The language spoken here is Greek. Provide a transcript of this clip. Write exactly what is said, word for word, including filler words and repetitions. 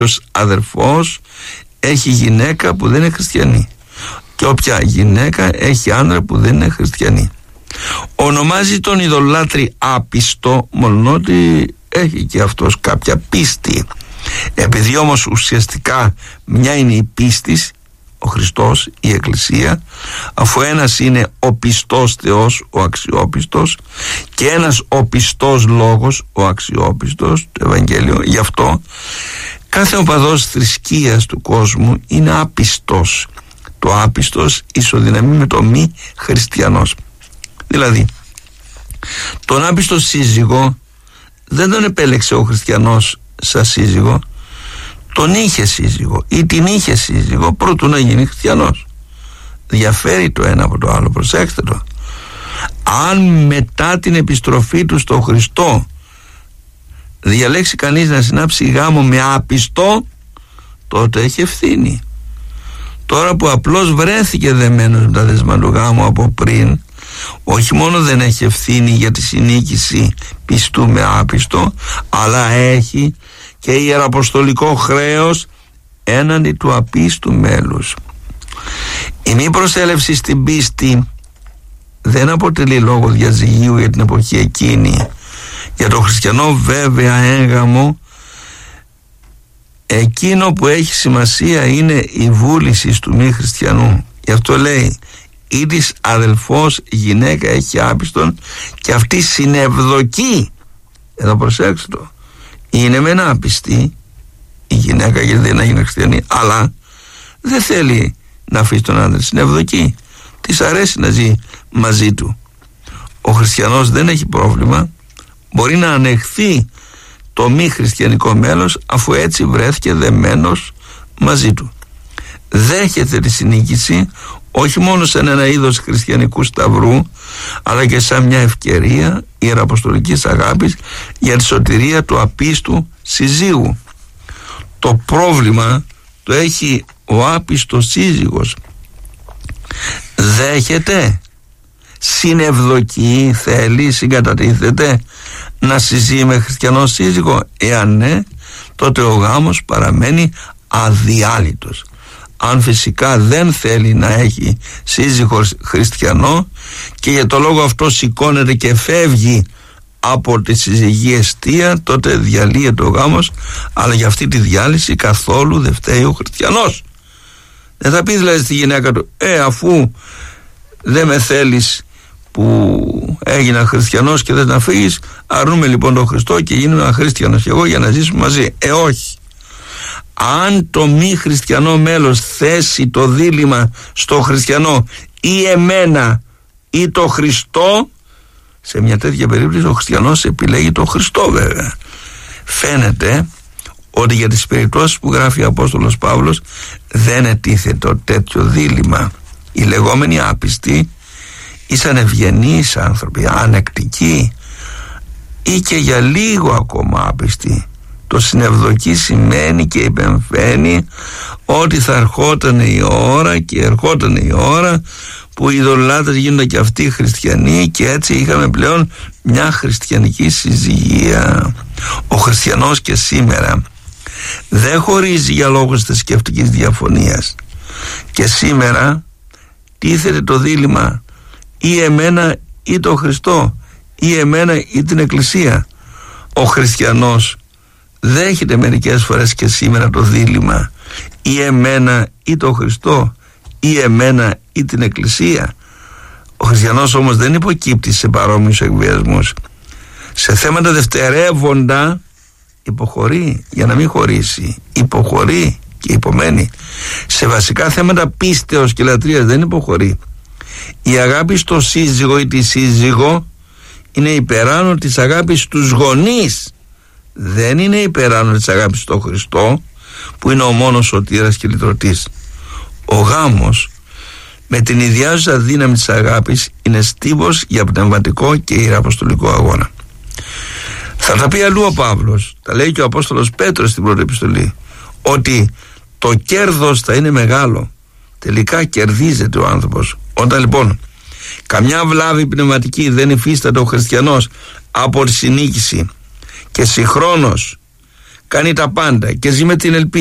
αδερφός έχει γυναίκα που δεν είναι χριστιανή και όποια γυναίκα έχει άντρα που δεν είναι χριστιανή. Ονομάζει τον ειδωλάτρη άπιστο, μολονότι έχει και αυτός κάποια πίστη. Επειδή όμως ουσιαστικά μια είναι η πίστης, ο Χριστός, η Εκκλησία, αφού ένας είναι ο πιστός Θεός, ο αξιόπιστος, και ένας ο πιστός Λόγος, ο αξιόπιστος, το Ευαγγέλιο. Γι' αυτό κάθε οπαδός θρησκείας του κόσμου είναι άπιστος. Το άπιστος ισοδυναμεί με το μη χριστιανός. Δηλαδή, τον άπιστο σύζυγο δεν τον επέλεξε ο χριστιανός σαν σύζυγο, τον είχε σύζυγο ή την είχε σύζυγο προτού να γίνει χριστιανός. Διαφέρει το ένα από το άλλο, προσέξτε το. Αν μετά την επιστροφή του στο Χριστό διαλέξει κανείς να συνάψει γάμο με άπιστο, τότε έχει ευθύνη. Τώρα που απλώς βρέθηκε δεμένος με τα δεσμά του γάμου από πριν, όχι μόνο δεν έχει ευθύνη για τη συνοίκηση πιστού με άπιστο, αλλά έχει και ιεραποστολικό χρέος έναντι του απίστου μέλους. Η μη προσέλευση στην πίστη δεν αποτελεί λόγο διαζυγίου για την εποχή εκείνη. Για τον χριστιανό βέβαια έγαμο, εκείνο που έχει σημασία είναι η βούληση του μη χριστιανού. Γι' αυτό λέει, ή της αδελφός γυναίκα έχει άπιστον και αυτή συνευδοκεί. Εδώ προσέξτε το. Είναι με ένα άπιστη η γυναίκα, γιατί δεν έγινε χριστιανή, αλλά δεν θέλει να αφήσει τον άντρα. Συνευδοκεί. Της αρέσει να ζει μαζί του. Ο χριστιανός δεν έχει πρόβλημα. Μπορεί να ανεχθεί το μη χριστιανικό μέλος, αφού έτσι βρέθηκε δεμένος μαζί του. Δέχεται τη συνοίκηση όχι μόνο σαν ένα είδος χριστιανικού σταυρού, αλλά και σαν μια ευκαιρία ιεραποστολικής αγάπης για τη σωτηρία του απίστου συζύγου. Το πρόβλημα το έχει ο άπιστος σύζυγος. Δέχεται, συνευδοκεί, θέλει, συγκατατίθεται να συζύει με χριστιανό σύζυγο? Εάν ναι, τότε ο γάμος παραμένει αδιάλειτος. Αν φυσικά δεν θέλει να έχει σύζυγο χριστιανό και για το λόγο αυτό σηκώνεται και φεύγει από τη συζυγή εστία, τότε διαλύεται ο γάμος, αλλά για αυτή τη διάλυση καθόλου δεν φταίει ο χριστιανός. Δεν θα πει δηλαδή στη γυναίκα του, ε αφού δεν με θέλεις που έγινα χριστιανός και δεν να φύγεις, αρνούμε λοιπόν τον Χριστό και γίνουμε ένα χριστιανός και εγώ για να ζήσουμε μαζί. Ε όχι. Αν το μη χριστιανό μέλος θέσει το δίλημμα στο χριστιανό, ή εμένα ή το Χριστό, σε μια τέτοια περίπτωση ο χριστιανός επιλέγει το Χριστό βέβαια. Φαίνεται ότι για τις περιπτώσεις που γράφει ο Απόστολος Παύλος δεν ετίθεται τέτοιο δίλημμα. Οι λεγόμενοι άπιστοι ήσαν ευγενείς άνθρωποι, ανεκτικοί ή και για λίγο ακόμα άπιστοι. Το συνευδοκεί σημαίνει και υπεμφαίνει ότι θα ερχόταν η ώρα, και ερχόταν η ώρα που οι ειδωλολάτρες γίνονται και αυτοί χριστιανοί, και έτσι είχαμε πλέον μια χριστιανική συζυγία. Ο χριστιανός και σήμερα δεν χωρίζει για λόγους θρησκευτικής διαφωνίας, και σήμερα τίθεται το δίλημμα ή εμένα ή το Χριστό, ή εμένα ή την Εκκλησία. Ο χριστιανός δέχεται μερικές φορές και σήμερα το δίλημμα ή εμένα ή το Χριστό, ή εμένα ή την Εκκλησία. Ο χριστιανός όμως δεν υποκύπτει σε παρόμοιους εκβιασμούς. Σε θέματα δευτερεύοντα υποχωρεί για να μην χωρίσει, υποχωρεί και υπομένει. Σε βασικά θέματα πίστεως και λατρείας δεν υποχωρεί. Η αγάπη στο σύζυγο ή τη σύζυγο είναι υπεράνω της αγάπης στους γονείς. Δεν είναι υπεράνω της αγάπης στο Χριστό, που είναι ο μόνος σωτήρας και λυτρωτής. Ο γάμος με την ιδιάζουσα δύναμη της αγάπης είναι στίβος για πνευματικό και ιεραποστολικό αγώνα. Θα τα πει αλλού ο Παύλος, τα λέει και ο Απόστολος Πέτρος στην πρώτη επιστολή, ότι το κέρδος θα είναι μεγάλο. Τελικά κερδίζεται ο άνθρωπος. Όταν λοιπόν καμιά βλάβη πνευματική δεν υφίσταται ο χριστιανός από τη συνοίκηση και συγχρόνως κάνει τα πάντα και ζει με την ελπίδα